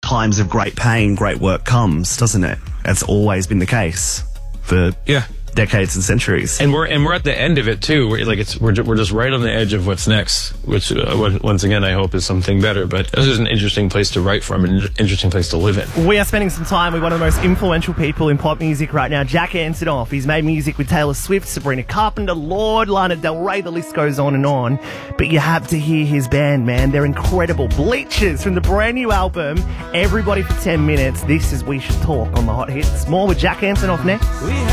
times of great pain, great work comes, doesn't it? That's always been the case for decades and centuries. And we're at the end of it too. We're just right on the edge of what's next, which once again I hope is something better. But this is an interesting place to write from, an interesting place to live in. We are spending some time with one of the most influential people in pop music right now, Jack Antonoff. He's made music with Taylor Swift, Sabrina Carpenter, Lorde, Lana Del Rey. The list goes on and on. But you have to hear his band, man. They're incredible. Bleachers from the brand new album, Everybody for 10 Minutes. This is We Should Talk on the Hot Hits. More with Jack Antonoff next.